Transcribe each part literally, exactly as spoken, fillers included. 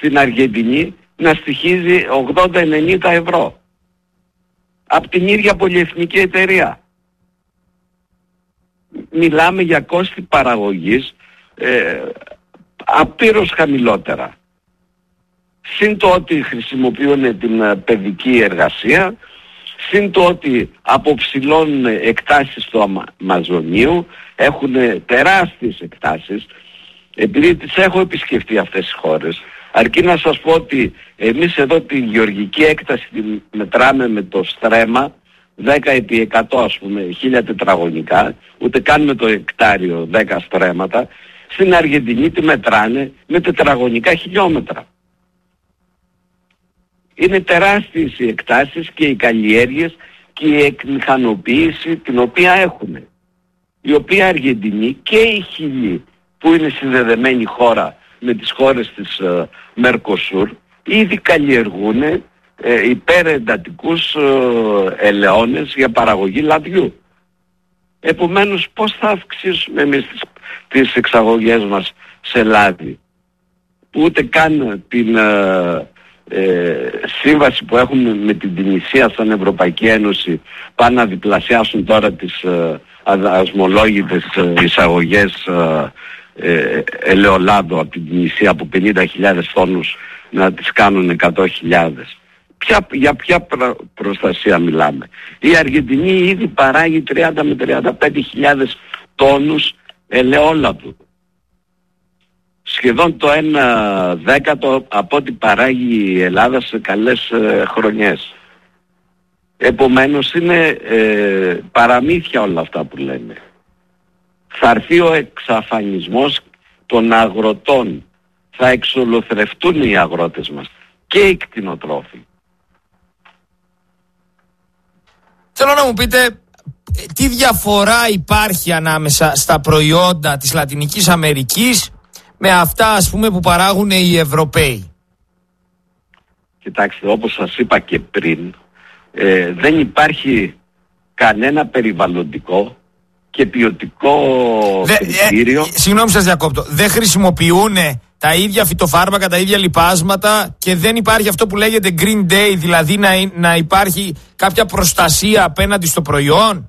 στην Αργεντινή να στοιχίζει ογδόντα με ενενήντα ευρώ. Από την ίδια πολυεθνική εταιρεία. Μιλάμε για κόστη παραγωγής ε, απείρως χαμηλότερα. Συν το ότι χρησιμοποιούν την παιδική εργασία, συν το ότι αποψηλώνουν εκτάσεις του Αμαζονίου, έχουν τεράστιες εκτάσεις. Επειδή τις έχω επισκεφτεί αυτές τις χώρες, αρκεί να σας πω ότι εμείς εδώ τη γεωργική έκταση τη μετράμε με το στρέμμα δέκα επί εκατό, ας πούμε, χίλια τετραγωνικά, ούτε καν με το εκτάριο δέκα στρέμματα. Στην Αργεντινή τη μετράνε με τετραγωνικά χιλιόμετρα. Είναι τεράστιες οι εκτάσεις και οι καλλιέργειες και η εκμηχανοποίηση την οποία έχουν. Η οποία Αργεντινή και η Χιλή, που είναι συνδεδεμένη χώρα με τις χώρες της ε, Μερκοσούρ, ήδη καλλιεργούν ε, υπερεντατικούς ε, ελαιώνες για παραγωγή λαδιού. Επομένως, πώς θα αυξήσουμε εμείς τις, τις εξαγωγές μας σε λάδι, που ούτε καν την ε, ε, σύμβαση που έχουμε με την Τινησία σαν Ευρωπαϊκή Ένωση πάνε να διπλασιάσουν τώρα τις ε, ασμολόγητες ε, εισαγωγές ε, ε, ελαιολάδου από την Τινησία από πενήντα χιλιάδες τόνους να τις κάνουν εκατό χιλιάδες. Ποια, για ποια προ, προστασία μιλάμε? Η Αργεντινή ήδη παράγει τριάντα με τριάντα πέντε χιλιάδες τόνους ελαιόλαδου. Σχεδόν το ένα δέκατο από ό,τι παράγει η Ελλάδα σε καλές ε, χρονιές. Επομένως είναι ε, παραμύθια όλα αυτά που λένε. Θα έρθει ο εξαφανισμός των αγροτών. Θα εξολοθρευτούν οι αγρότες μας και οι κτηνοτρόφοι. Θέλω να μου πείτε τι διαφορά υπάρχει ανάμεσα στα προϊόντα της Λατινικής Αμερικής με αυτά, ας πούμε, που παράγουν οι Ευρωπαίοι. Κοιτάξτε, όπως σας είπα και πριν, ε, δεν υπάρχει κανένα περιβαλλοντικό και ποιοτικό Δε, κριτήριο. Ε, συγγνώμη σας διακόπτω. Δεν χρησιμοποιούν τα ίδια φυτοφάρμακα, τα ίδια λιπάσματα και δεν υπάρχει αυτό που λέγεται Green Day, δηλαδή να, να υπάρχει κάποια προστασία απέναντι στο προϊόν?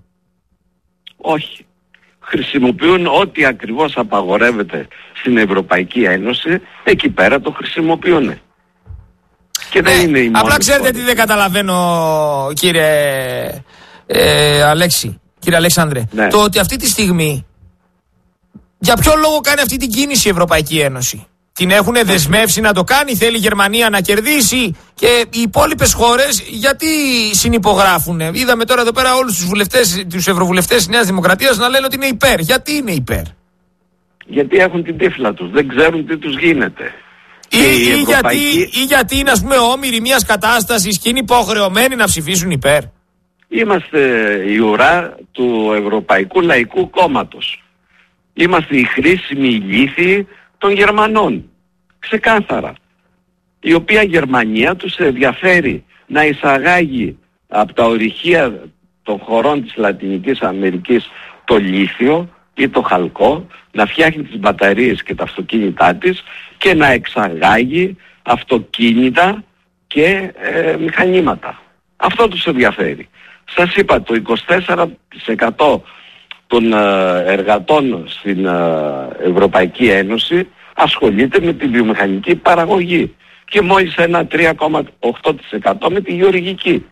Όχι. Χρησιμοποιούν ό,τι ακριβώς απαγορεύεται στην Ευρωπαϊκή Ένωση, εκεί πέρα το χρησιμοποιούν. Και δεν ναι, είναι η μόνη. Απλά ξέρετε τι δεν καταλαβαίνω, κύριε ε, Αλέξη, κύριε Αλέξανδρε. Ναι. Το ότι αυτή τη στιγμή, για ποιο λόγο κάνει αυτή την κίνηση η Ευρωπαϊκή Ένωση? Την έχουν δεσμεύσει να το κάνει, θέλει η Γερμανία να κερδίσει και οι υπόλοιπες χώρες γιατί συνυπογράφουν? Είδαμε τώρα εδώ πέρα όλους τους βουλευτές, τους ευρωβουλευτές της Νέας Δημοκρατίας να λένε ότι είναι υπέρ. Γιατί είναι υπέρ? Γιατί έχουν την τύφλα τους, δεν ξέρουν τι τους γίνεται. Ή, ή, Ευρωπαϊκή... γιατί, ή γιατί είναι, ας πούμε, όμοιροι μιας κατάστασης και είναι υποχρεωμένοι να ψηφίσουν υπέρ. Είμαστε η ουρά του Ευρωπαϊκού Λαϊκού Κόμματος. Είμαστε οι χρήσιμοι ηλίθιοι των Γερμανών. Ξεκάθαρα. Η οποία Γερμανία τους ενδιαφέρει να εισαγάγει από τα ορυχεία των χωρών της Λατινικής Αμερικής το λίθιο ή το χαλκό, να φτιάχνει τις μπαταρίες και τα αυτοκίνητά της και να εξαγάγει αυτοκίνητα και ε, μηχανήματα. Αυτό τους ενδιαφέρει. Σας είπα, το είκοσι τέσσερα τοις εκατό των εργατών στην Ευρωπαϊκή Ένωση ασχολείται με τη βιομηχανική παραγωγή και μόλις ένα τρία κόμμα οκτώ τοις εκατό με τη γεωργική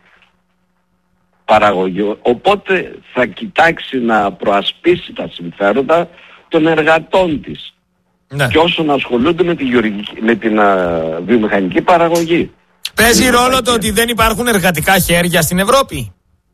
παραγωγή. Οπότε θα κοιτάξει να προασπίσει τα συμφέροντα των εργατών της, ναι, και όσων ασχολούνται με, τη γεωργική, με την α, βιομηχανική παραγωγή. Παίζει ρόλο το ότι δεν υπάρχουν εργατικά χέρια στην Ευρώπη?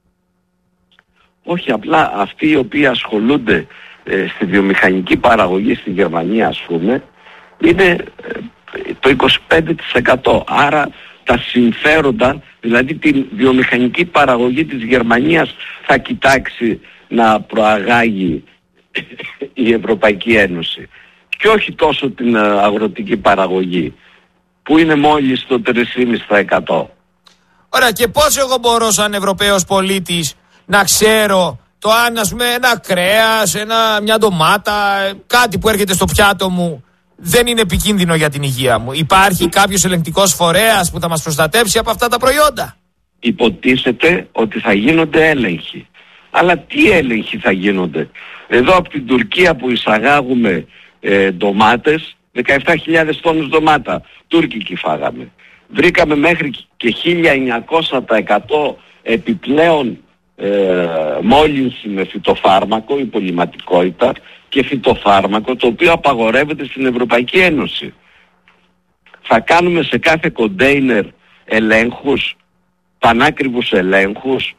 Όχι, απλά αυτοί οι οποίοι ασχολούνται ε, στη βιομηχανική παραγωγή στη Γερμανία, ας πούμε, είναι ε, το είκοσι πέντε τοις εκατό. Άρα τα συμφέροντα, δηλαδή τη βιομηχανική παραγωγή της Γερμανίας θα κοιτάξει να προαγάγει η Ευρωπαϊκή Ένωση και όχι τόσο την αγροτική παραγωγή που είναι μόλις το τρία κόμμα πέντε τοις εκατό. Ωραία, και πώς εγώ μπορώ σαν Ευρωπαίος πολίτης να ξέρω το αν, ας πούμε, ένα κρέας, ένα, μια ντομάτα, κάτι που έρχεται στο πιάτο μου, δεν είναι επικίνδυνο για την υγεία μου? Υπάρχει κάποιος ελεγκτικός φορέας που θα μας προστατέψει από αυτά τα προϊόντα? Υποτίθεται ότι θα γίνονται έλεγχοι. Αλλά τι έλεγχοι θα γίνονται? Εδώ από την Τουρκία που εισαγάγουμε ε, ντομάτες, δεκαεπτά χιλιάδες τόνους ντομάτα, τουρκική φάγαμε. Βρήκαμε μέχρι και χίλια εννιακόσια τοις εκατό επιπλέον ε, μόλυνση με φυτοφάρμακο, υπολοιματικότητα και φυτοφάρμακο, το οποίο απαγορεύεται στην Ευρωπαϊκή Ένωση. Θα κάνουμε σε κάθε κοντέινερ ελέγχους, πανάκριβους ελέγχους,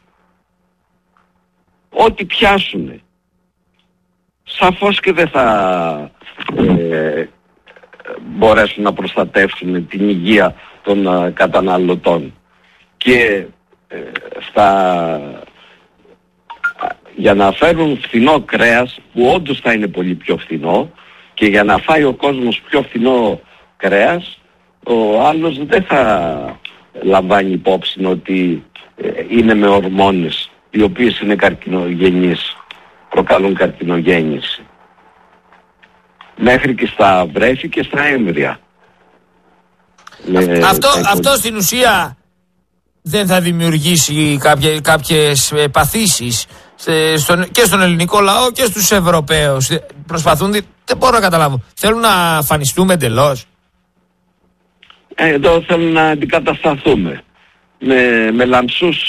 ό,τι πιάσουνε. Σαφώς και δεν θα ε, μπορέσουν να προστατεύσουν την υγεία των α, καταναλωτών. Και ε, στα, για να φέρουν φθηνό κρέας, που όντως θα είναι πολύ πιο φθηνό, και για να φάει ο κόσμος πιο φθηνό κρέας, ο άλλος δεν θα λαμβάνει υπόψη ότι ε, είναι με ορμόνες οι οποίες είναι καρκινογενείς, προκαλούν καρκινογέννηση. Μέχρι και στα βρέφη και στα έμβρια. Με, αυτό, αυτό στην ουσία δεν θα δημιουργήσει κάποιες, κάποιες παθήσεις στον, και στον ελληνικό λαό και στους Ευρωπαίους? Προσπαθούν, δεν μπορώ να καταλάβω. Θέλουν να αφανιστούμε εντελώς? Εδώ θέλουν να αντικατασταθούμε με, με λαμψούς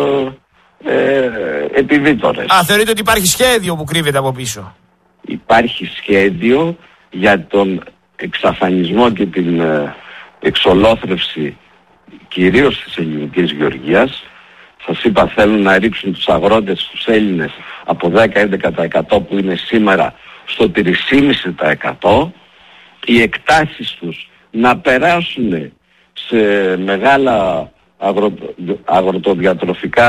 ε, ε, επιβίτορες. Α, θεωρείτε ότι υπάρχει σχέδιο που κρύβεται από πίσω? Υπάρχει σχέδιο για τον εξαφανισμό και την ε, εξολόθρευση κυρίως της ελληνικής γεωργίας. Σας είπα, θέλουν να ρίξουν τους αγρότες, τους Έλληνες, από δέκα με έντεκα τοις εκατό που είναι σήμερα στο τρία κόμμα πέντε τοις εκατό. Οι εκτάσεις τους να περάσουν σε μεγάλα αγρο, αγροτοδιατροφικά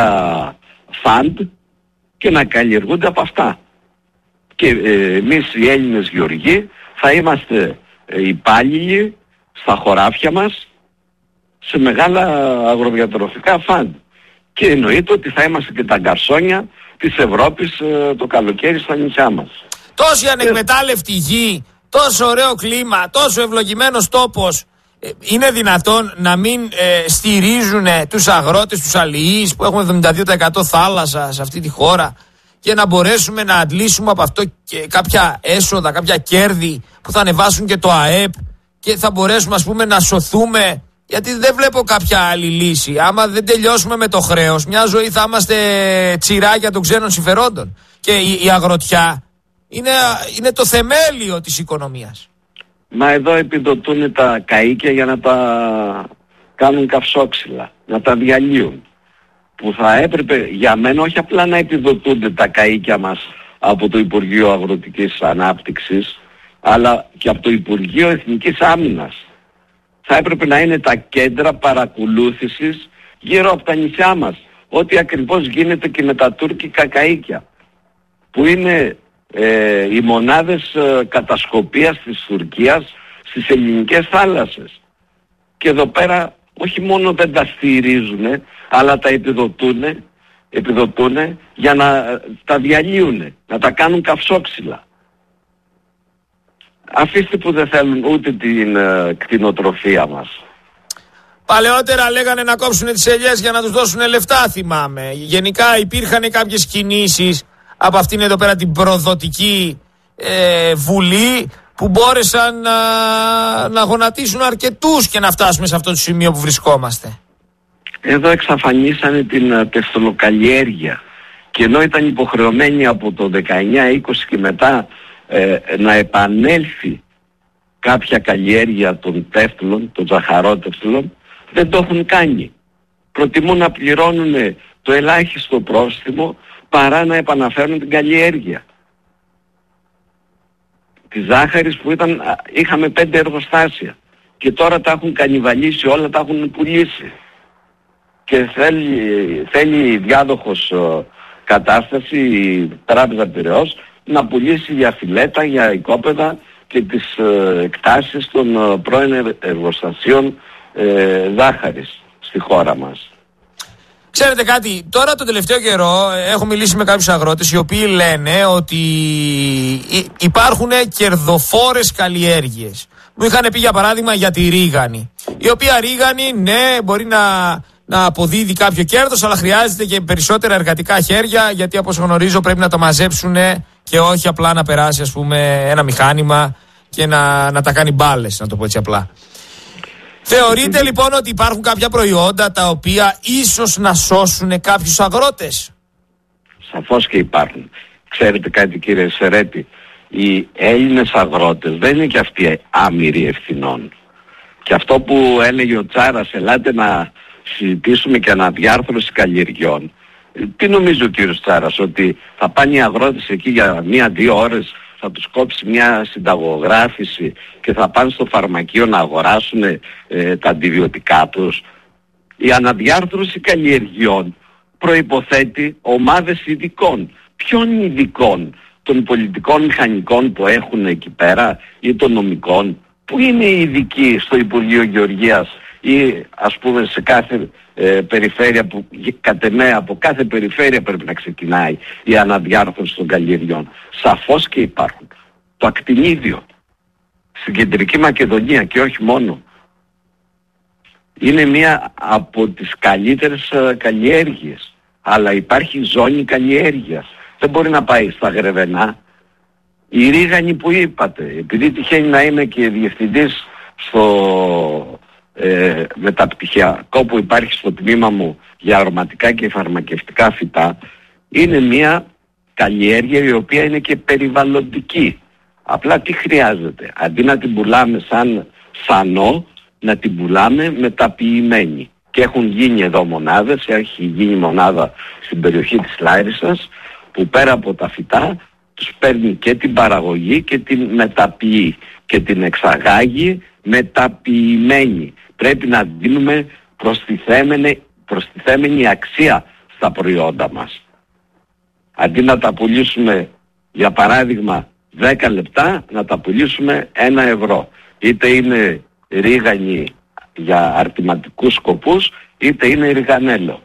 φαντ και να καλλιεργούνται από αυτά. Και ε, εμείς οι Έλληνες γεωργοί θα είμαστε ε, υπάλληλοι στα χωράφια μας σε μεγάλα αγροδιατροφικά φαντ. Και εννοείται ότι θα είμαστε και τα γκαρσόνια της Ευρώπης ε, το καλοκαίρι στα νησιά μας. Τόση ανεκμετάλλευτη γη, τόσο ωραίο κλίμα, τόσο ευλογημένος τόπος, ε, είναι δυνατόν να μην ε, στηρίζουν τους αγρότες, τους αλληλείς που έχουμε εβδομήντα δύο τοις εκατό θάλασσα σε αυτή τη χώρα, και να μπορέσουμε να αντλήσουμε από αυτό και κάποια έσοδα, κάποια κέρδη που θα ανεβάσουν και το ΑΕΠ και θα μπορέσουμε, ας πούμε, να σωθούμε? Γιατί δεν βλέπω κάποια άλλη λύση. Άμα δεν τελειώσουμε με το χρέος, μια ζωή θα είμαστε τσιράκια των ξένων συμφερόντων. Και η, η αγροτιά είναι, είναι το θεμέλιο της οικονομίας. Μα εδώ επιδοτούν τα καΐκια για να τα κάνουν καυσόξυλα, να τα διαλύουν. Που θα έπρεπε για μένα όχι απλά να επιδοτούνται τα καΐκια μας από το Υπουργείο Αγροτικής Ανάπτυξης, αλλά και από το Υπουργείο Εθνικής Άμυνας. Θα έπρεπε να είναι τα κέντρα παρακολούθησης γύρω από τα νησιά μας. Ό,τι ακριβώς γίνεται και με τα τουρκικά καΐκια, που είναι ε, οι μονάδες ε, κατασκοπίας της Τουρκίας στις ελληνικές θάλασσες. Και εδώ πέρα όχι μόνο δεν τα στηρίζουν, αλλά τα επιδοτούν, επιδοτούν για να τα διαλύουν, να τα κάνουν καυσόξυλα. Αφήστε που δεν θέλουν ούτε την ε, κτηνοτροφία μας. Παλαιότερα λέγανε να κόψουν τις ελιές για να τους δώσουν λεφτά, θυμάμαι. Γενικά υπήρχαν κάποιες κινήσεις από αυτήν εδώ πέρα την προδοτική ε, βουλή που μπόρεσαν να, να γονατίσουν αρκετούς και να φτάσουμε σε αυτό το σημείο που βρισκόμαστε. Εδώ εξαφανίσανε την τεφτολοκαλλιέργεια, και ενώ ήταν υποχρεωμένοι από το δεκαεννιά είκοσι και μετά ε, να επανέλθει κάποια καλλιέργεια των τέφτλων, των ζαχαρότεφτλων, δεν το έχουν κάνει. Προτιμούν να πληρώνουν το ελάχιστο πρόστιμο παρά να επαναφέρουν την καλλιέργεια. Τη ζάχαρης που ήταν, είχαμε πέντε εργοστάσια και τώρα τα έχουν κανιβαλίσει όλα, τα έχουν πουλήσει. Και θέλει, θέλει διάδοχος ε, κατάσταση η Τράπεζα Πειραιώς να πουλήσει για φιλέτα, για οικόπεδα και τις ε, εκτάσεις των ε, πρώην εργοστασίων ε, ζάχαρης στη χώρα μας. Ξέρετε κάτι, τώρα το τελευταίο καιρό έχω μιλήσει με κάποιους αγρότες οι οποίοι λένε ότι υπάρχουν κερδοφόρες καλλιέργειες. μου είχαν πει για παράδειγμα για τη ρίγανη. Η οποία ρίγανη, ναι, μπορεί να, να αποδίδει κάποιο κέρδος, αλλά χρειάζεται και περισσότερα εργατικά χέρια, γιατί όπως γνωρίζω πρέπει να τα μαζέψουν και όχι απλά να περάσει, ας πούμε, ένα μηχάνημα και να, να τα κάνει μπάλες, να το πω έτσι απλά. Θεωρείτε λοιπόν ότι υπάρχουν κάποια προϊόντα τα οποία ίσως να σώσουν κάποιους αγρότες? Σαφώς και υπάρχουν. Ξέρετε κάτι, κύριε Σερέτη, οι Έλληνες αγρότες δεν είναι και αυτοί άμυροι ευθυνών. Και αυτό που έλεγε ο Τσάρας, ελάτε να συζητήσουμε και αναδιάρθρωση καλλιεργιών. Τι νομίζει ο κύριος Τσάρας, ότι θα πάνε οι αγρότες εκεί για μία-δύο ώρες, θα τους κόψει μια συνταγογράφηση και θα πάνε στο φαρμακείο να αγοράσουν ε, τα αντιβιωτικά τους? Η αναδιάρθρωση καλλιεργιών προϋποθέτει ομάδες ειδικών. Ποιων ειδικών? Των πολιτικών μηχανικών που έχουν εκεί πέρα ή των νομικών? Πού είναι οι ειδικοί στο Υπουργείο Γεωργίας ή ας πούμε σε κάθε ε, περιφέρεια, που κατ' εμέ από κάθε περιφέρεια πρέπει να ξεκινάει η αναδιάρθρωση των καλλιεργιών? Σαφώς και υπάρχουν. Το ακτινίδιο στην Κεντρική Μακεδονία και όχι μόνο είναι μία από τις καλύτερες ε, καλλιέργειες, αλλά υπάρχει ζώνη καλλιέργειας. Δεν μπορεί να πάει στα Γρεβενά. Η ρίγανη που είπατε, επειδή τυχαίνει να είμαι και διευθυντής στο ε, μεταπτυχιακό που υπάρχει στο τμήμα μου για αρωματικά και φαρμακευτικά φυτά, είναι μια καλλιέργεια η οποία είναι και περιβαλλοντική. Απλά τι χρειάζεται? Αντί να την πουλάμε σαν σανό, να την πουλάμε μεταποιημένη. Και έχουν γίνει εδώ μονάδες, έχει γίνει μονάδα στην περιοχή της Λάρισας, που πέρα από τα φυτά τους παίρνει και την παραγωγή και την μεταποιεί και την εξαγάγει μεταποιημένη. Πρέπει να δίνουμε προστιθέμενη, προστιθέμενη αξία στα προϊόντα μας. Αντί να τα πουλήσουμε για παράδειγμα δέκα λεπτά, να τα πουλήσουμε ένα ευρώ. Είτε είναι ρίγανη για αρτηματικούς σκοπούς, είτε είναι ριγανέλο.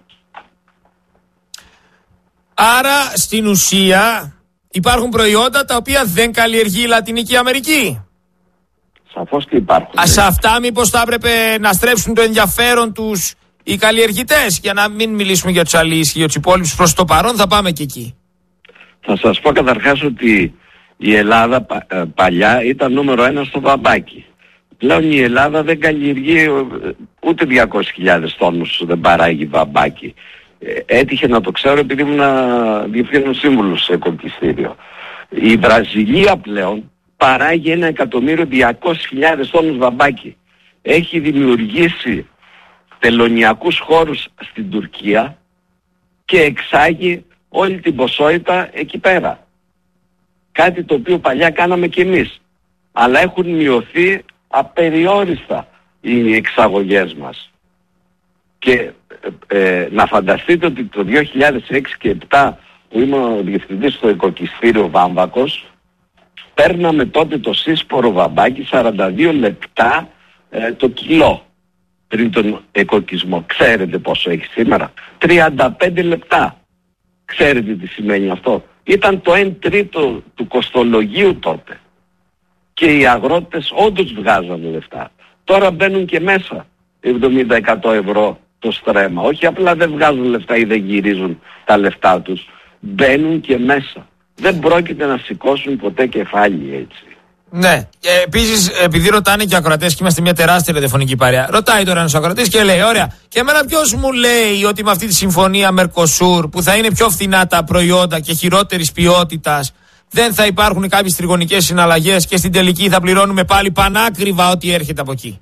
Άρα στην ουσία υπάρχουν προϊόντα τα οποία δεν καλλιεργεί η Λατινική Αμερική. Σαφώς και υπάρχουν. Α, σε αυτά μήπως θα έπρεπε να στρέψουν το ενδιαφέρον τους οι καλλιεργητές, για να μην μιλήσουμε για τους αλλοίς και για τους υπόλοιπους? Προς το παρόν θα πάμε και εκεί. Θα σας πω καταρχάς ότι η Ελλάδα πα, ε, παλιά ήταν νούμερο ένα στο βαμπάκι. Πλέον η Ελλάδα δεν καλλιεργεί ούτε διακόσιες χιλιάδες τόνους, δεν παράγει βαμπάκι. Έτυχε να το ξέρω επειδή ήμουν διευθύνων σύμβουλος σε κοκκιστήριο. Η Βραζιλία πλέον παράγει ένα εκατομμύριο διακόσιες χιλιάδες τόνους βαμπάκι. Έχει δημιουργήσει τελωνιακούς χώρους στην Τουρκία και εξάγει όλη την ποσότητα εκεί πέρα. Κάτι το οποίο παλιά κάναμε κι εμείς. Αλλά έχουν μειωθεί απεριόριστα οι εξαγωγές μας. Και ε, να φανταστείτε ότι το δύο χιλιάδες έξι και δύο χιλιάδες επτά που ήμουν ο διευθυντής στο οικοκυστήριο Βάμβακος, παίρναμε τότε το σύσπορο βαμπάκι σαράντα δύο λεπτά ε, το κιλό πριν τον εκοκισμό. Ξέρετε πόσο έχει σήμερα? τριάντα πέντε λεπτά. Ξέρετε τι σημαίνει αυτό? Ήταν το ένα τρίτο του κοστολογίου τότε. Και οι αγρότες όντως βγάζανε λεφτά. Τώρα μπαίνουν και μέσα εβδομήντα με εκατό ευρώ το στρέμμα. Όχι απλά δεν βγάζουν λεφτά ή δεν γυρίζουν τα λεφτά τους. Μπαίνουν και μέσα. Δεν πρόκειται να σηκώσουν ποτέ κεφάλι έτσι. Ναι. Ε, επίσης, επειδή ρωτάνε και οι ακροατές, και είμαστε μια τεράστια τηλεφωνική παρέα, ρωτάει τώρα ένας ακροατής και λέει: ωραία, και εμένα ποιος μου λέει ότι με αυτή τη συμφωνία Μερκοσούρ, που θα είναι πιο φθηνά τα προϊόντα και χειρότερης ποιότητας, δεν θα υπάρχουν κάποιες τριγωνικές συναλλαγές και στην τελική θα πληρώνουμε πάλι πανάκριβα ό,τι έρχεται από εκεί?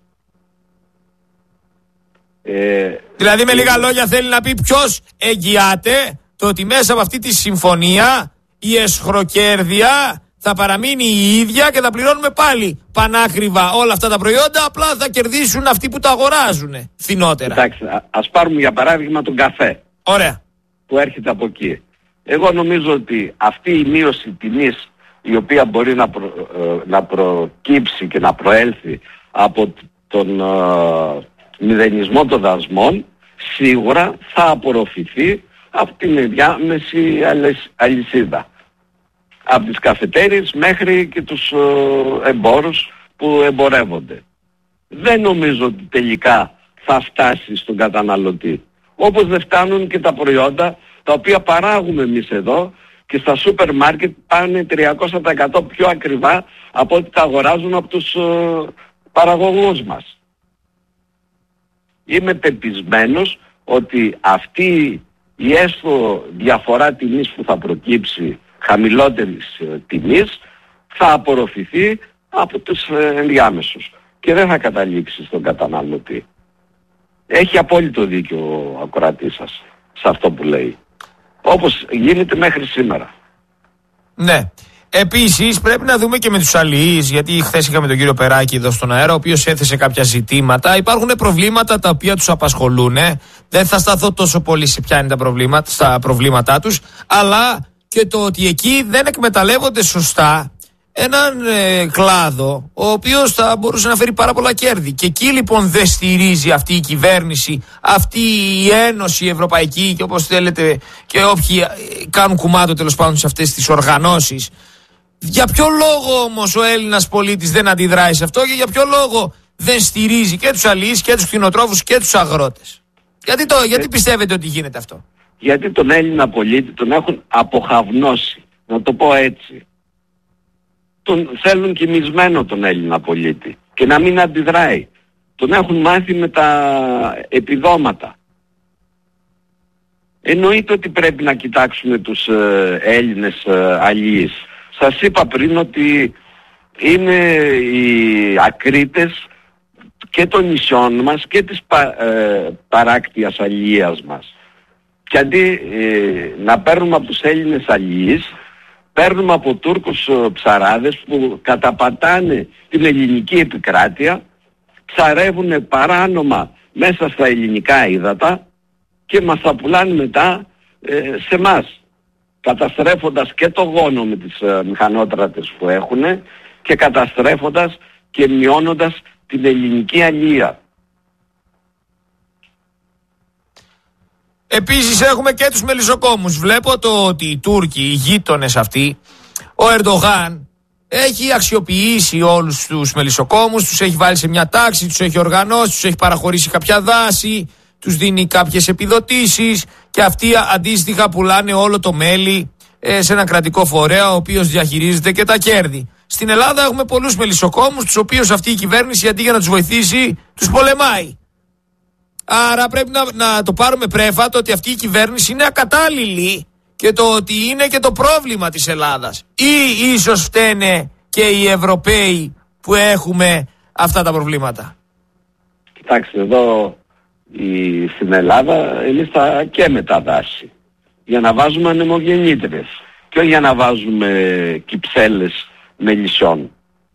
Ε, δηλαδή με λίγα λόγια θέλει να πει ποιος εγγυάται το ότι μέσα από αυτή τη συμφωνία η εσχροκέρδεια θα παραμείνει η ίδια και θα πληρώνουμε πάλι πανάκριβα όλα αυτά τα προϊόντα, απλά θα κερδίσουν αυτοί που τα αγοράζουν φθηνότερα. Εντάξει, ας πάρουμε για παράδειγμα τον καφέ. Ωραία. Που έρχεται από εκεί. Εγώ νομίζω ότι αυτή η μείωση τιμής, η οποία μπορεί να, προ, να προκύψει και να προέλθει από τον uh, μηδενισμό των δασμών, σίγουρα θα απορροφηθεί από την ενδιάμεση αλυσίδα. Από τις καφετέριες μέχρι και τους uh, εμπόρους που εμπορεύονται. Δεν νομίζω ότι τελικά θα φτάσει στον καταναλωτή. Όπως δεν φτάνουν και τα προϊόντα τα οποία παράγουμε εμείς εδώ και στα σούπερ μάρκετ πάνε τριακόσια τοις εκατό πιο ακριβά από ό,τι τα αγοράζουν από τους ε, παραγωγούς μας. Είμαι πεπισμένος ότι αυτή η έστω διαφορά τιμής που θα προκύψει, χαμηλότερης ε, τιμής, θα απορροφηθεί από τους ε, ενδιάμεσους και δεν θα καταλήξει στον καταναλωτή. Έχει απόλυτο δίκιο ο ακροατής σας σε αυτό που λέει. Όπως γίνεται μέχρι σήμερα. Ναι. Επίσης πρέπει να δούμε και με τους αλληλείς, γιατί χθες είχαμε τον κύριο Περάκη εδώ στον αέρα, ο οποίος έθεσε κάποια ζητήματα. Υπάρχουν προβλήματα τα οποία τους απασχολούν. Δεν θα σταθώ τόσο πολύ σε ποια είναι τα προβλήματα, στα προβλήματά τους, αλλά και το ότι εκεί δεν εκμεταλλεύονται σωστά έναν ε, κλάδο ο οποίος θα μπορούσε να φέρει πάρα πολλά κέρδη. Και εκεί λοιπόν δεν στηρίζει αυτή η κυβέρνηση, αυτή η ένωση ευρωπαϊκή και όπως θέλετε και όποιοι κάνουν κουμάντο τέλος πάντων σε αυτές τις οργανώσεις. Για ποιο λόγο όμως ο Έλληνας πολίτης δεν αντιδράει σε αυτό και για ποιο λόγο δεν στηρίζει και τους αλληλείς και τους κτηνοτρόφους και τους αγρότες? Γιατί, το, γιατί πιστεύετε ότι γίνεται αυτό? Γιατί τον Έλληνα πολίτη τον έχουν αποχαυνώσει, να το πω έτσι. Τον θέλουν κοιμισμένο τον Έλληνα πολίτη και να μην αντιδράει. Τον έχουν μάθει με τα επιδόματα. Εννοείται ότι πρέπει να κοιτάξουμε τους ε, Έλληνες ε, αλληλείς. Σας είπα πριν ότι είναι οι ακρίτες και των νησιών μας και της πα, ε, παράκτιας αλληλείας μας. Και αντί ε, να παίρνουμε από τους Έλληνες αλληλείς, παίρνουμε από Τούρκους ψαράδες που καταπατάνε την ελληνική επικράτεια, ψαρεύουν παράνομα μέσα στα ελληνικά ύδατα και μας τα πουλάνε μετά ε, σε εμάς, καταστρέφοντας και το γόνο με τις ε, μηχανότρατες που έχουν και καταστρέφοντας και μειώνοντας την ελληνική αλληλεία. Επίσης έχουμε και τους μελισσοκόμους. Βλέπω το ότι οι Τούρκοι, οι γείτονες αυτοί, ο Ερντογάν έχει αξιοποιήσει όλους τους μελισσοκόμους, τους έχει βάλει σε μια τάξη, τους έχει οργανώσει, τους έχει παραχωρήσει κάποια δάση, τους δίνει κάποιες επιδοτήσεις και αυτοί αντίστοιχα πουλάνε όλο το μέλι ε, σε ένα κρατικό φορέα ο οποίος διαχειρίζεται και τα κέρδη. Στην Ελλάδα έχουμε πολλούς μελισσοκόμους, τους οποίους αυτή η κυβέρνηση αντί για να τους βοηθήσει τους πολεμάει. Άρα πρέπει να, να το πάρουμε πρέφατο ότι αυτή η κυβέρνηση είναι ακατάλληλη και το ότι είναι και το πρόβλημα της Ελλάδας. Ή ίσως φταίνε και οι Ευρωπαίοι που έχουμε αυτά τα προβλήματα. Κοιτάξτε εδώ η, στην Ελλάδα εμείς θα και με τα δάση για να βάζουμε ανεμογεννήτρες και όχι για να βάζουμε κυψέλες μελισσών.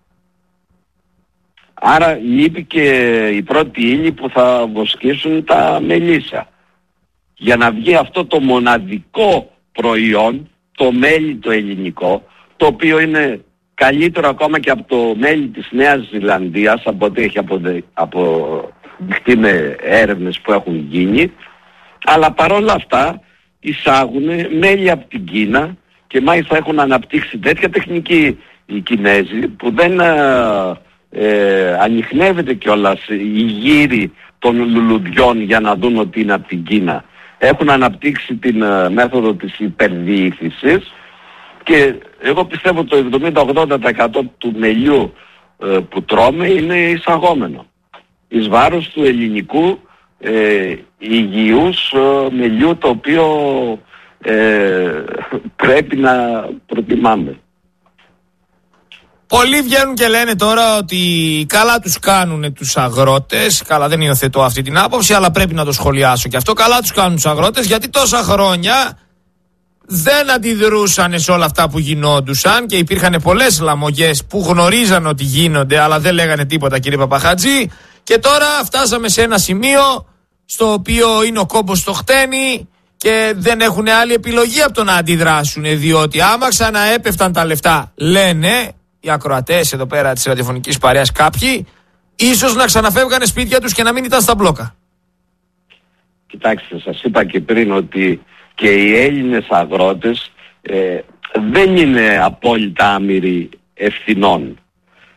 Άρα λείπει και η πρώτη ύλη που θα βοσκήσουν τα μελίσσα. Για να βγει αυτό το μοναδικό προϊόν, το μέλι το ελληνικό, το οποίο είναι καλύτερο ακόμα και από το μέλι της Νέας Ζηλανδίας, από ό,τι έχει αποδειχτεί με έρευνες που έχουν γίνει, αλλά παρόλα αυτά εισάγουν μέλι από την Κίνα και μάλιστα έχουν αναπτύξει τέτοια τεχνική οι Κινέζοι που δεν... Ε, ανιχνεύεται κιόλας η γύρι των λουλουδιών για να δουν ότι είναι από την Κίνα. Έχουν αναπτύξει την uh, μέθοδο της υπερδιήθησης και εγώ πιστεύω το εβδομήντα με ογδόντα τοις εκατό του μελιού uh, που τρώμε είναι εισαγόμενο. Εις βάρος του ελληνικού uh, υγιούς uh, μελιού, το οποίο uh, πρέπει να προτιμάμε. Πολλοί βγαίνουν και λένε τώρα ότι καλά τους κάνουν τους αγρότες. Καλά, δεν υιοθετώ αυτή την άποψη, αλλά πρέπει να το σχολιάσω και αυτό. Καλά τους κάνουν τους αγρότες, γιατί τόσα χρόνια δεν αντιδρούσαν σε όλα αυτά που γινόντουσαν και υπήρχαν πολλές λαμογές που γνωρίζαν ότι γίνονται, αλλά δεν λέγανε τίποτα, κύριε Παπαχατζή. Και τώρα φτάσαμε σε ένα σημείο στο οποίο είναι ο κόμπος στο χτένι και δεν έχουν άλλη επιλογή από το να αντιδράσουν, διότι άμα ξαναέπεφταν τα λεφτά, λένε οι ακροατές εδώ πέρα της ραδιοφωνικής παρέας κάποιοι, ίσως να ξαναφεύγανε σπίτια τους και να μην ήταν στα μπλόκα. Κοιτάξτε, σας είπα και πριν ότι και οι Έλληνες αγρότες ε, δεν είναι απόλυτα άμυροι ευθυνών.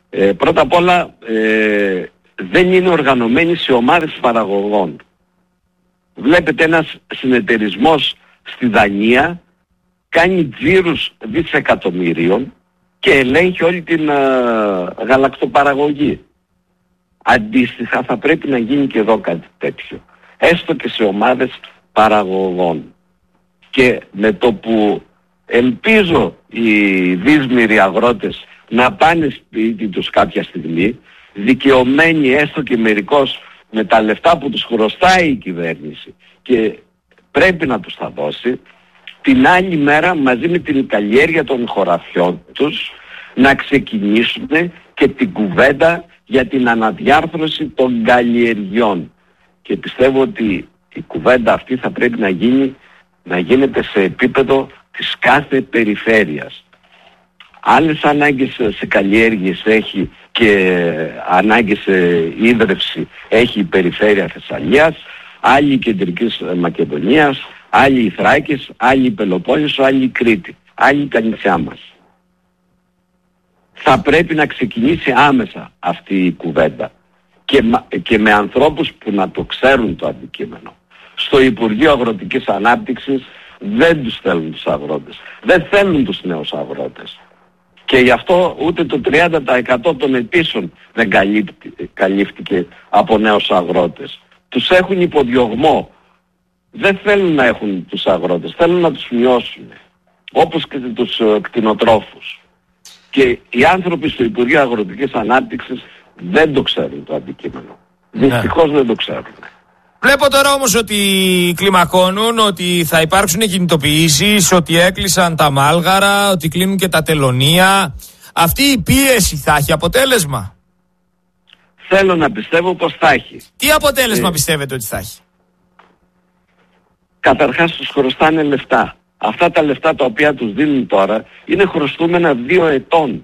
Ε, πρώτα απ' όλα ε, δεν είναι οργανωμένοι σε ομάδες παραγωγών. Βλέπετε ένας συνεταιρισμός στη Δανία κάνει τζίρους δισεκατομμύριων και ελέγχει όλη την α, γαλακτοπαραγωγή. Αντίστοιχα θα πρέπει να γίνει και εδώ κάτι τέτοιο. Έστω και σε ομάδες παραγωγών. Και με το που ελπίζω οι δύσμηροι αγρότες να πάνε σπίτι τους κάποια στιγμή, δικαιωμένοι έστω και μερικώς με τα λεφτά που τους χρωστάει η κυβέρνηση και πρέπει να τους τα δώσει, την άλλη μέρα μαζί με την καλλιέργεια των χωραφιών τους να ξεκινήσουν και την κουβέντα για την αναδιάρθρωση των καλλιεργειών. Και πιστεύω ότι η κουβέντα αυτή θα πρέπει να γίνει, να γίνεται σε επίπεδο της κάθε περιφέρειας. Άλλες ανάγκες σε καλλιέργειες έχει και ανάγκες σε ίδρυυση έχει η περιφέρεια Θεσσαλίας, άλλη η Κεντρικής Μακεδονίας, άλλη η Θράκης, άλλη η Πελοπόννησο, άλλη η Κρήτη, άλλη τα νησιά μας. Θα πρέπει να ξεκινήσει άμεσα αυτή η κουβέντα και, και με ανθρώπους που να το ξέρουν το αντικείμενο. Στο Υπουργείο Αγροτικής Ανάπτυξης δεν τους θέλουν τους αγρότες, δεν θέλουν τους νέους αγρότες. Και γι' αυτό ούτε το τριάντα τοις εκατό των αιτήσεων δεν καλύφθηκε από νέους αγρότες. Τους έχουν υποδιωγμό. Δεν θέλουν να έχουν τους αγρότες, θέλουν να τους μειώσουν. Όπως και τους uh, κτηνοτρόφους. Και οι άνθρωποι στο Υπουργείο Αγροτικής Ανάπτυξης δεν το ξέρουν το αντικείμενο. Ναι. Δυστυχώς δεν το ξέρουν. Βλέπω τώρα όμως ότι κλιμακώνουν, ότι θα υπάρξουν κινητοποιήσεις, ότι έκλεισαν τα μάλγαρα, ότι κλείνουν και τα τελωνεία. Αυτή η πίεση θα έχει αποτέλεσμα? Θέλω να πιστεύω πως θα έχει. Τι αποτέλεσμα ε... πιστεύετε ότι θα έχει? Καταρχάς τους χρωστάνε λεφτά. Αυτά τα λεφτά τα οποία τους δίνουν τώρα είναι χρωστούμενα δύο ετών.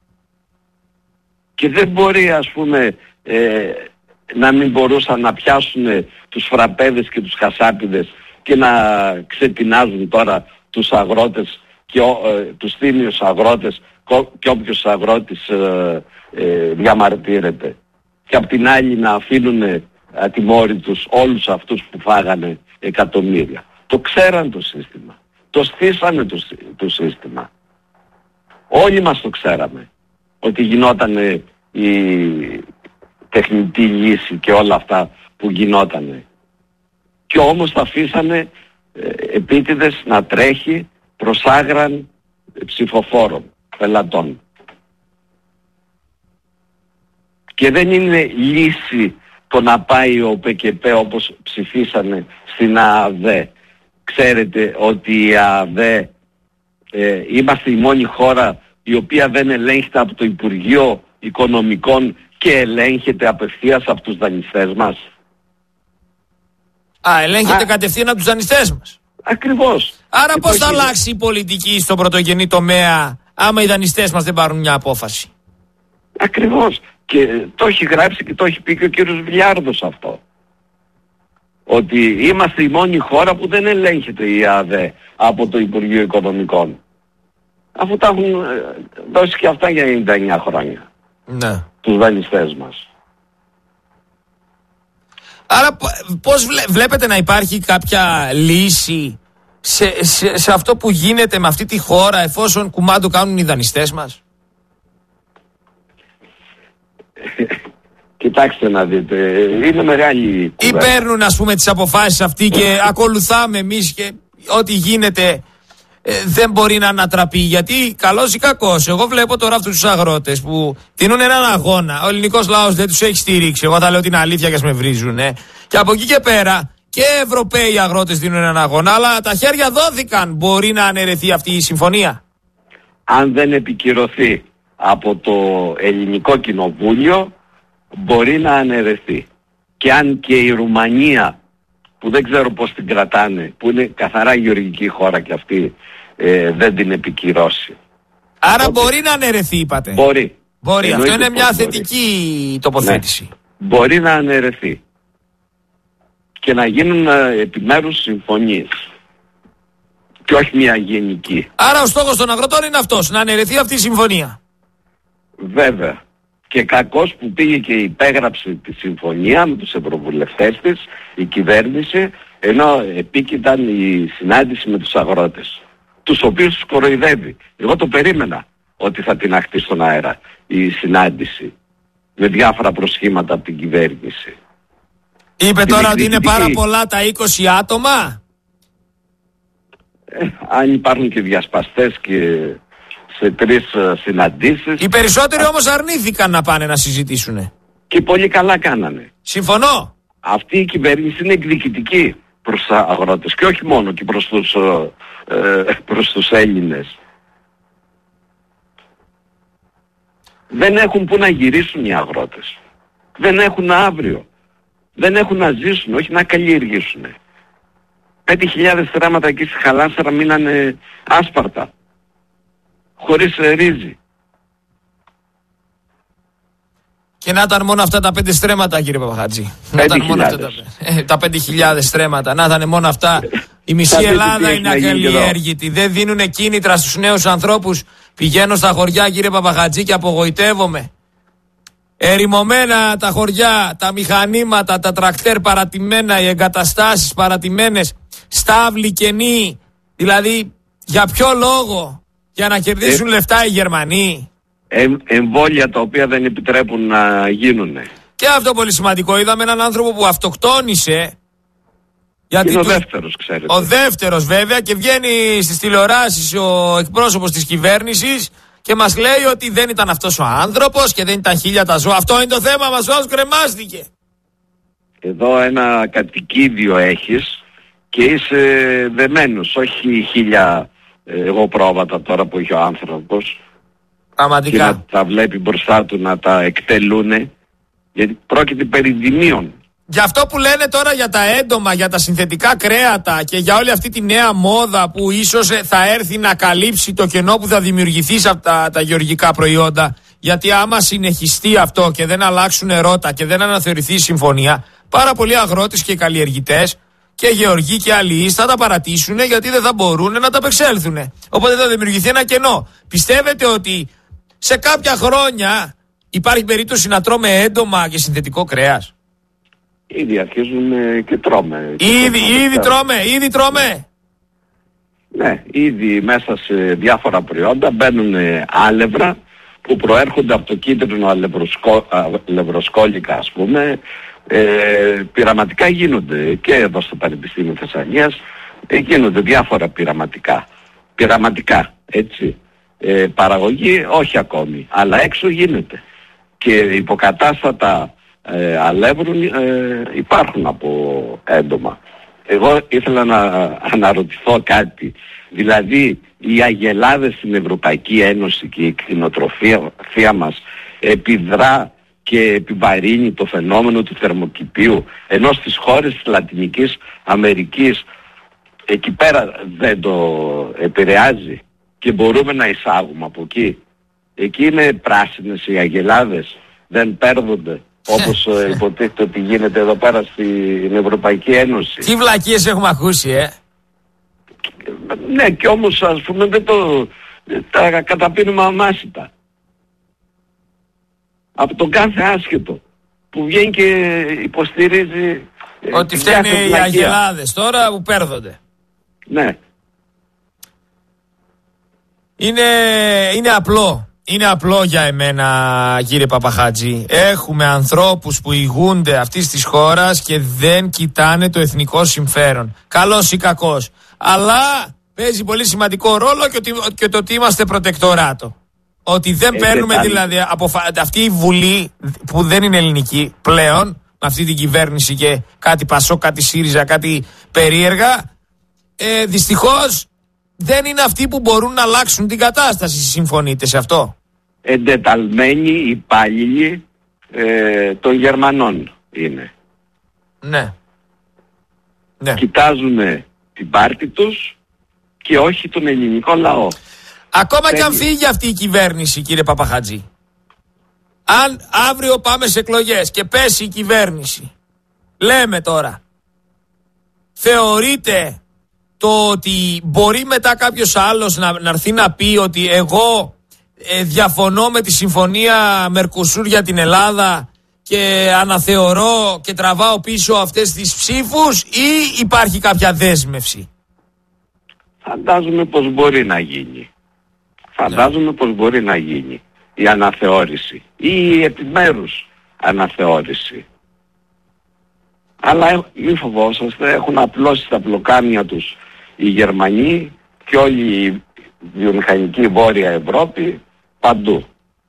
Και δεν μπορεί ας πούμε ε, να μην μπορούσαν να πιάσουν τους φραπέδες και τους χασάπιδες και να ξετινάζουν τώρα τους αγρότες και ε, τους θύμιους αγρότες και όποιος αγρότης ε, ε, διαμαρτύρεται. Και απ' την άλλη να αφήνουν ατιμόρυτους όλους αυτούς που φάγανε εκατομμύρια. Το ξέραν το σύστημα. Το στήσανε το, το σύστημα. Όλοι μας το ξέραμε. Ότι γινότανε η τεχνητή λύση και όλα αυτά που γινότανε. Και όμως τα αφήσανε ε, επίτηδες να τρέχει προς άγραν ψηφοφόρων, πελατών. Και δεν είναι λύση το να πάει ο ΠΚΠ όπως ψηφίσανε στην ΑΑΔ. Ξέρετε ότι η ΑΑΔ ε, είμαστε η μόνη χώρα η οποία δεν ελέγχεται από το Υπουργείο Οικονομικών και ελέγχεται απευθείας από τους δανειστές μας. Α, ελέγχεται Α, κατευθείαν από τους δανειστές μας. Ακριβώς. Άρα και πώς θα έχει... αλλάξει η πολιτική στον πρωτογενή τομέα άμα οι δανειστές μας δεν πάρουν μια απόφαση? Ακριβώς. Και το έχει γράψει και το έχει πει και ο κύριος Βιλιάρδος αυτό. Ότι είμαστε η μόνη χώρα που δεν ελέγχεται η ΑΑΔ από το Υπουργείο Οικονομικών. Αφού τα έχουν δώσει και αυτά για ενενήντα εννιά χρόνια. Ναι. Τους δανειστές μας. Άρα πώς βλέ, βλέπετε να υπάρχει κάποια λύση σε, σε, σε αυτό που γίνεται με αυτή τη χώρα εφόσον κουμάντο κάνουν οι δανειστές μας? Κοιτάξτε να δείτε, είναι μεγάλη κουβέντα. Ή παίρνουν ας πούμε τις αποφάσεις αυτοί και ακολουθάμε εμείς και ό,τι γίνεται ε, δεν μπορεί να ανατραπεί. Γιατί καλός ή κακός, εγώ βλέπω τώρα αυτούς τους αγρότες που δίνουν έναν αγώνα. Ο ελληνικός λαός δεν τους έχει στηρίξει. Εγώ θα λέω την αλήθεια και ας με βρίζουν. Ε. Και από εκεί και πέρα και Ευρωπαίοι αγρότες δίνουν έναν αγώνα, αλλά τα χέρια δόθηκαν. Μπορεί να αναιρεθεί αυτή η συμφωνία? Αν δεν επικυρωθεί από το ελληνικό κοινοβούλιο, μπορεί να αναιρεθεί. Και αν και η Ρουμανία, που δεν ξέρω πώς την κρατάνε, που είναι καθαρά γεωργική χώρα και αυτή, ε, δεν την επικυρώσει. Άρα Οπότε, μπορεί να αναιρεθεί είπατε? Μπορεί. Μπορεί. Αυτό είναι μια θετική μπορεί. τοποθέτηση. Ναι. Μπορεί να αναιρεθεί. Και να γίνουν ε, επιμέρους συμφωνίες. Και όχι μια γενική. Άρα ο στόχος των αγροτών είναι αυτός, να αναιρεθεί αυτή η συμφωνία. Βέβαια. Και κακώς που πήγε και υπέγραψε τη συμφωνία με τους ευρωβουλευτές της, η κυβέρνηση, ενώ επίκειταν η συνάντηση με τους αγρότες, τους οποίους τους κοροϊδεύει. Εγώ το περίμενα ότι θα την αχτεί στον αέρα η συνάντηση με διάφορα προσχήματα από την κυβέρνηση. Είπε την τώρα ότι είναι πάρα πολλά τα είκοσι άτομα. Ε, αν υπάρχουν και διασπαστές και σε τρεις συναντήσεις. Οι περισσότεροι α... όμως αρνήθηκαν να πάνε να συζητήσουν. Και πολύ καλά κάνανε. Συμφωνώ. Αυτή η κυβέρνηση είναι εκδικητική προς τους αγρότες και όχι μόνο και προς τους, ε, προς τους Έλληνες. Δεν έχουν που να γυρίσουν οι αγρότες. Δεν έχουν αύριο. Δεν έχουν να ζήσουν, όχι να καλλιεργήσουν. Πέντε χιλιάδες στρέμματα εκεί στη Χαλάσσαρα μείνανε άσπαρτα. Χωρίς ρύζι. Και να ήταν μόνο αυτά τα πέντε στρέμματα, κύριε Παπαχατζή. Να ήταν μόνο αυτά τα, ε, τα πέντε χιλιάδες στρέμματα. Να ήταν μόνο αυτά. Η μισή Ελλάδα είναι ακαλλιέργητη. Δεν δίνουν κίνητρα στους νέους ανθρώπους. Πηγαίνω στα χωριά, κύριε Παπαχατζή, και απογοητεύομαι. Ερημωμένα τα χωριά, τα μηχανήματα, τα τρακτέρ παρατημένα, οι εγκαταστάσεις παρατημένες, στάβλοι κενοί. Δηλαδή, για ποιο λόγο? Για να κερδίσουν ε, λεφτά οι Γερμανοί. Ε, εμβόλια τα οποία δεν επιτρέπουν να γίνουν. Και αυτό πολύ σημαντικό. Είδαμε έναν άνθρωπο που αυτοκτόνησε. Γιατί είναι ο του... δεύτερος, ξέρετε. Ο δεύτερος βέβαια, και βγαίνει στις τηλεοράσεις ο εκπρόσωπος της κυβέρνησης και μας λέει ότι δεν ήταν αυτός ο άνθρωπος και δεν ήταν χίλια τα ζώα. Αυτό είναι το θέμα μας, όλος κρεμάστηκε. Εδώ ένα κατοικίδιο έχεις και είσαι δεμένος, όχι χίλια εγώ πρόβατα τώρα που έχει ο άνθρωπος. Πραγματικά. Και να τα βλέπει μπροστά του να τα εκτελούνε, γιατί πρόκειται περί δημίων. Γι' αυτό που λένε τώρα για τα έντομα, για τα συνθετικά κρέατα και για όλη αυτή τη νέα μόδα που ίσως θα έρθει να καλύψει το κενό που θα δημιουργηθεί σε αυτά τα γεωργικά προϊόντα. Γιατί άμα συνεχιστεί αυτό και δεν αλλάξουν ρότα και δεν αναθεωρηθεί η συμφωνία, πάρα πολλοί αγρότες και καλλιεργητές και γεωργοί και αλληλείς θα τα παρατήσουν, γιατί δεν θα μπορούν να τα απεξέλθουν. Οπότε θα δημιουργηθεί ένα κενό. Πιστεύετε ότι σε κάποια χρόνια υπάρχει περίπτωση να τρώμε έντομα και συνθετικό κρέας? Ήδη αρχίζουν και τρώμε. Ήδη, ήδη τρώμε, ήδη τρώμε. Ναι, ήδη μέσα σε διάφορα προϊόντα μπαίνουν άλευρα που προέρχονται από το κίτρινο αλευροσκόλικα, ας πούμε. Ε, πειραματικά γίνονται και εδώ στο Πανεπιστήμιο Θεσσαλίας, ε, γίνονται διάφορα πειραματικά. Πειραματικά, έτσι. Ε, παραγωγή όχι ακόμη, αλλά έξω γίνεται. Και υποκατάστατα ε, αλεύρουν ε, υπάρχουν από έντομα. Εγώ ήθελα να αναρωτηθώ κάτι. Δηλαδή οι αγελάδες στην Ευρωπαϊκή Ένωση και η κτηνοτροφία μας επιδρά και επιβαρύνει το φαινόμενο του θερμοκηπίου, ενώ στις χώρες της Λατινικής Αμερικής εκεί πέρα δεν το επηρεάζει και μπορούμε να εισάγουμε από εκεί. Εκεί είναι πράσινες οι αγελάδες, δεν παίρνονται όπως υποτίθεται ότι γίνεται εδώ πέρα στην Ευρωπαϊκή Ένωση. Τι βλακίες έχουμε ακούσει, ε! Ναι, και όμως ας πούμε δεν το τα καταπίνουμε αμάσιτα. Από τον κάθε άσχετο που βγαίνει και υποστηρίζει ότι φταίνε οι αγελάδες τώρα που παίρνονται. Ναι. Είναι, είναι απλό. Είναι απλό για εμένα, κύριε Παπαχατζή. Έχουμε ανθρώπους που ηγούνται αυτής της χώρας και δεν κοιτάνε το εθνικό συμφέρον. Καλός ή κακός. Αλλά παίζει πολύ σημαντικό ρόλο και, ότι, και το ότι είμαστε προτεκτοράτο. Ότι δεν ε, παίρνουμε ε, δηλαδή αποφα... αυτή η Βουλή που δεν είναι ελληνική πλέον, με αυτή την κυβέρνηση και κάτι Πασό, κάτι ΣΥΡΙΖΑ, κάτι περίεργα, ε, δυστυχώς δεν είναι αυτοί που μπορούν να αλλάξουν την κατάσταση. Συμφωνείτε σε αυτό? Εντεταλμένοι υπάλληλοι ε, των Γερμανών είναι. Ναι. ναι. Κοιτάζουν την πάρτη τους και όχι τον ελληνικό λαό. Ακόμα και αν φύγει αυτή η κυβέρνηση, κύριε Παπαχατζή, αν αύριο πάμε σε εκλογές και πέσει η κυβέρνηση, λέμε τώρα, θεωρείτε το ότι μπορεί μετά κάποιος άλλος να, να έρθει να πει ότι εγώ ε, διαφωνώ με τη συμφωνία Μερκουσούρ για την Ελλάδα και αναθεωρώ και τραβάω πίσω αυτές τις ψήφους, ή υπάρχει κάποια δέσμευση? Φαντάζομαι πως μπορεί να γίνει. Φαντάζομαι ναι. πως μπορεί να γίνει η αναθεώρηση ή η επιμέρους αναθεώρηση. Αλλά μη φοβόσαστε, έχουν απλώσει τα πλοκάμια τους οι Γερμανοί και όλη η βιομηχανική Βόρεια Ευρώπη παντού.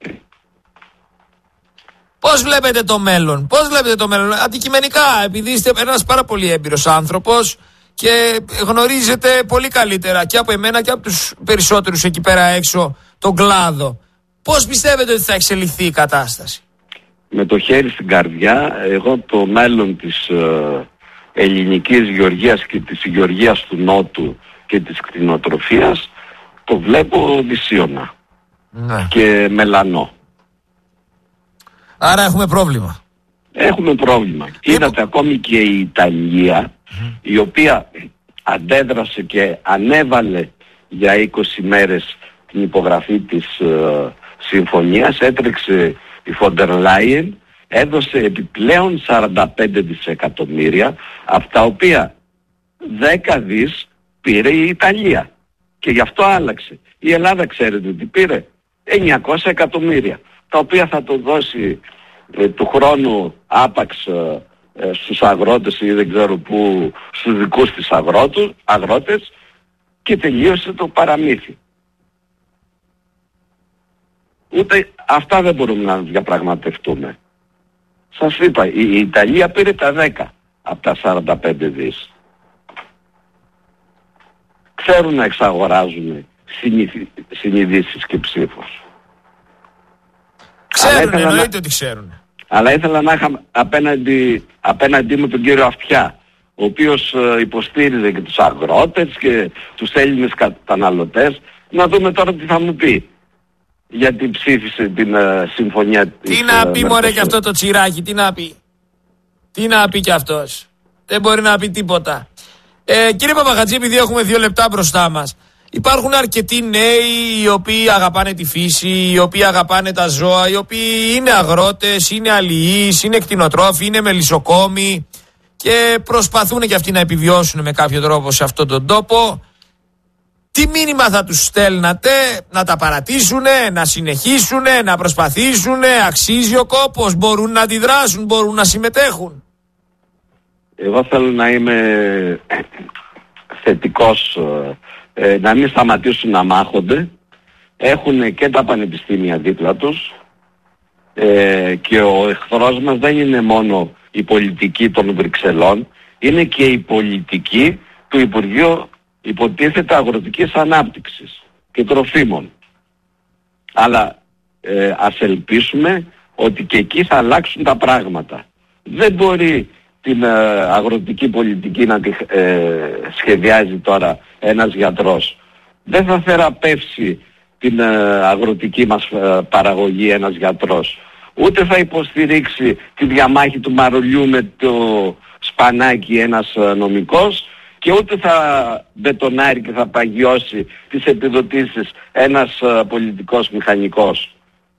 Πώς βλέπετε το μέλλον, πώς βλέπετε το μέλλον, αντικειμενικά, επειδή είστε ένας πάρα πολύ έμπειρος άνθρωπος και γνωρίζετε πολύ καλύτερα και από εμένα και από τους περισσότερους εκεί πέρα έξω τον κλάδο. Πώς πιστεύετε ότι θα εξελιχθεί η κατάσταση? Με το χέρι στην καρδιά, εγώ το μέλλον της ε, ελληνικής γεωργίας και της γεωργίας του Νότου και της κτηνοτροφίας το βλέπω δυσίωνα ναι. και μελανό. Άρα έχουμε πρόβλημα. Έχουμε πρόβλημα. Είδατε ακόμη και η Ιταλία, mm. η οποία αντέδρασε και ανέβαλε για είκοσι μέρες την υπογραφή της ε, συμφωνίας, έτρεξε η Φόντερ Λάιεν, έδωσε επιπλέον σαράντα πέντε δισεκατομμύρια, από τα οποία δέκα δις πήρε η Ιταλία. Και γι' αυτό άλλαξε. Η Ελλάδα ξέρετε ότι πήρε εννιακόσια εκατομμύρια, τα οποία θα το δώσει ε, του χρόνου άπαξ ε, ε, στους αγρότες ή δεν ξέρω πού, στους δικούς της αγρότους, αγρότες, και τελείωσε το παραμύθι. Ούτε αυτά δεν μπορούμε να διαπραγματευτούμε. Σας είπα, η, η Ιταλία πήρε τα δέκα από τα σαράντα πέντε δις. Ξέρουν να εξαγοράζουν συνειδήσεις και ψήφους. Ξέρουν, εννοείται να... ότι ξέρουν. Αλλά ήθελα να είχα απέναντι, απέναντί μου τον κύριο Αυτιά, ο οποίος ε, υποστήριζε και τους αγρότες και τους Έλληνες καταναλωτές. Να δούμε τώρα τι θα μου πει. Γιατί ψήφισε την uh, συμφωνία της... Τι να πει uh, μωρέ και αυτό το τσιράκι, τι να πει. Τι να πει κι αυτός. Δεν μπορεί να πει τίποτα. Ε, κύριε Παπαχατζή, επειδή έχουμε δύο λεπτά μπροστά μας, υπάρχουν αρκετοί νέοι οι οποίοι αγαπάνε τη φύση, οι οποίοι αγαπάνε τα ζώα, οι οποίοι είναι αγρότες, είναι αλληλείς, είναι κτηνοτρόφοι, είναι μελισσοκόμοι και προσπαθούν και αυτοί να επιβιώσουν με κάποιο τρόπο σε αυτόν τον τόπο. Τι μήνυμα θα τους στέλνατε, να τα παρατήσουνε, να συνεχίσουνε, να προσπαθήσουνε, αξίζει ο κόπος, μπορούν να αντιδράσουν, μπορούν να συμμετέχουν? Εγώ θέλω να είμαι θετικός, ε, να μην σταματήσουν να μάχονται. Έχουν και τα πανεπιστήμια δίπλα τους ε, και ο εχθρός μας δεν είναι μόνο η πολιτική των Βρυξελών, είναι και η πολιτική του Υπουργείου υποτίθεται αγροτικής ανάπτυξης και τροφίμων. Αλλά ε, ας ελπίσουμε ότι και εκεί θα αλλάξουν τα πράγματα. Δεν μπορεί την ε, αγροτική πολιτική να τη ε, σχεδιάζει τώρα ένας γιατρός. Δεν θα θεραπεύσει την ε, αγροτική μας ε, παραγωγή ένας γιατρός. Ούτε θα υποστηρίξει τη διαμάχη του μαρουλιού με το σπανάκι ένας ε, νομικός, και ούτε θα μπετονάρει και θα παγιώσει τις επιδοτήσεις ένας uh, πολιτικός μηχανικός.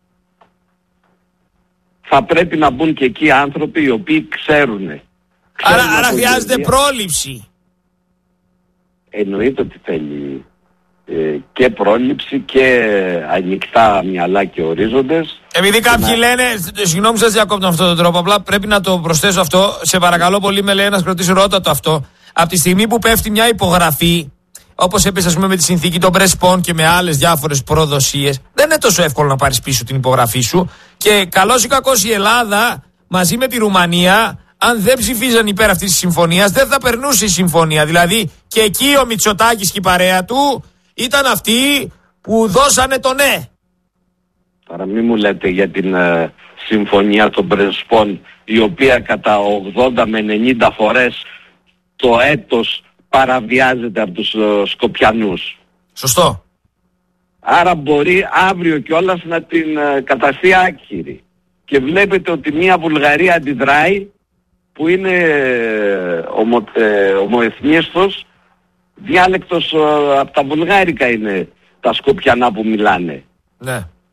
Θα πρέπει να μπουν και εκεί άνθρωποι οι οποίοι ξέρουν. Άρα, άρα χρειάζεται γεωργία. Πρόληψη. Εννοείται ότι θέλει ε, και πρόληψη και ανοιχτά μυαλά και ορίζοντες. Επειδή κάποιοι να... λένε, συγγνώμη σας διακόπτω με αυτόν τον τρόπο, απλά πρέπει να το προσθέσω αυτό. Σε παρακαλώ πολύ, με λέει ένας κρατής, ρώτα το αυτό. Από τη στιγμή που πέφτει μια υπογραφή, όπως έπαιζε ας πούμε με τη συνθήκη των Πρεσπών και με άλλες διάφορες προδοσίες, δεν είναι τόσο εύκολο να πάρεις πίσω την υπογραφή σου. Και καλώς ή κακώς η Ελλάδα μαζί με τη Ρουμανία, αν δεν ψηφίζαν υπέρ αυτής της συμφωνίας, δεν θα περνούσε η συμφωνία. Δηλαδή και εκεί ο Μητσοτάκης και η παρέα του ήταν αυτοί που δώσανε το ναι. Τώρα μην μου λέτε για την uh, συμφωνία των Πρεσπών, η οποία κατά ογδόντα με ενενήντα φορές το έτος παραβιάζεται από τους uh, Σκοπιανούς. Σωστό. Άρα μπορεί αύριο κιόλας να την uh, καταστεί άκυρη. Και βλέπετε ότι μια Βουλγαρία αντιδράει, που είναι uh, ομο, uh, ομοεθνίστος, διάλεκτος uh, από τα βουλγάρικα είναι τα Σκοπιανά που μιλάνε. Ναι.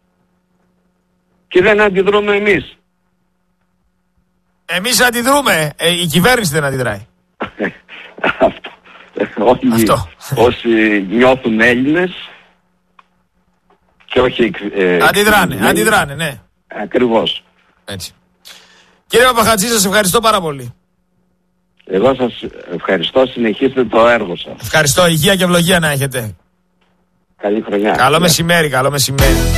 και δεν αντιδρούμε εμείς. Εμείς αντιδρούμε, ε, η κυβέρνηση δεν αντιδράει. Αυτό. Όλοι Αυτό. όσοι νιώθουν Έλληνες και όχι... Ε, αντιδράνε, ε, αντιδράνε, ναι. Ακριβώς. Έτσι. Κύριε Παπαχατζή, σας ευχαριστώ πάρα πολύ. Εγώ σας ευχαριστώ, συνεχίστε το έργο σας. Ευχαριστώ, υγεία και ευλογία να έχετε. Καλή χρονιά. Καλό μεσημέρι, καλό μεσημέρι.